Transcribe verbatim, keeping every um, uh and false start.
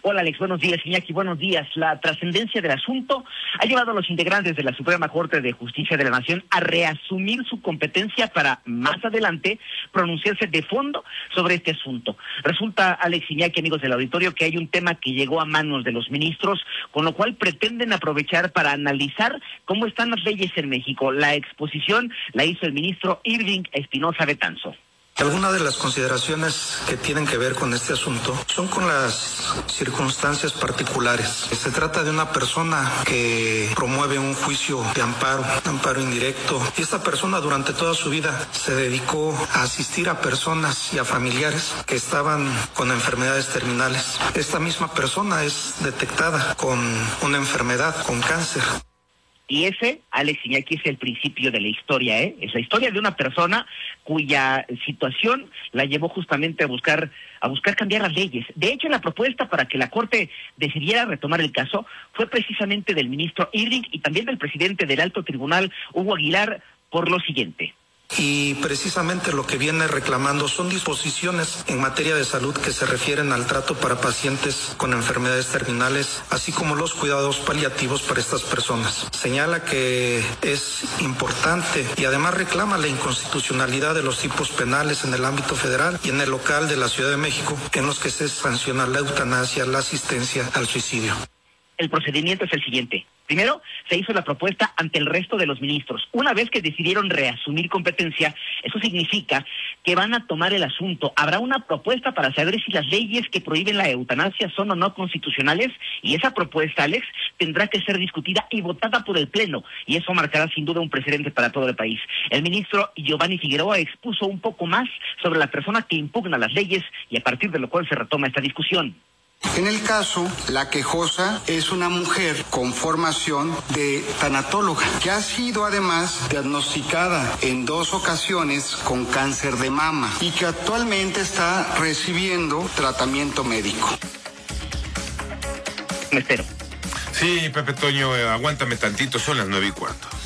Hola Alex, buenos días. Iñaki, buenos días. La trascendencia del asunto ha llevado a los integrantes de la Suprema Corte de Justicia de la Nación a reasumir su competencia para más adelante pronunciarse de fondo sobre este asunto. Resulta, Alex, Iñaki, amigos del auditorio, que hay un tema que llegó a manos de los ministros, con lo cual pretenden aprovechar para analizar cómo están las leyes en México. La exposición la hizo el ministro Irving Espinosa Betanzo. Algunas de las consideraciones que tienen que ver con este asunto son con las circunstancias particulares. Se trata de una persona que promueve un juicio de amparo, un amparo indirecto, y esta persona durante toda su vida se dedicó a asistir a personas y a familiares que estaban con enfermedades terminales. Esta misma persona es detectada con una enfermedad, con cáncer. Y ese, Alex Iñaki, es el principio de la historia, ¿eh? Es la historia de una persona cuya situación la llevó justamente a buscar a buscar cambiar las leyes. De hecho, la propuesta para que la Corte decidiera retomar el caso fue precisamente del ministro Irving y también del presidente del Alto Tribunal, Hugo Aguilar, por lo siguiente. Y precisamente lo que viene reclamando son disposiciones en materia de salud que se refieren al trato para pacientes con enfermedades terminales, así como los cuidados paliativos para estas personas. Señala que es importante y además reclama la inconstitucionalidad de los tipos penales en el ámbito federal y en el local de la Ciudad de México, en los que se sanciona la eutanasia, la asistencia al suicidio. El procedimiento es el siguiente. Primero, se hizo la propuesta ante el resto de los ministros. Una vez que decidieron reasumir competencia, eso significa que van a tomar el asunto. Habrá una propuesta para saber si las leyes que prohíben la eutanasia son o no constitucionales, y esa propuesta, Alex, tendrá que ser discutida y votada por el Pleno, y eso marcará sin duda un precedente para todo el país. El ministro Giovanni Figueroa expuso un poco más sobre la persona que impugna las leyes, y a partir de lo cual se retoma esta discusión. En el caso, la quejosa es una mujer con formación de tanatóloga, que ha sido además diagnosticada en dos ocasiones con cáncer de mama y que actualmente está recibiendo tratamiento médico. Me espero. Sí, Pepe Toño, eh, aguántame tantito, son las nueve y cuarto.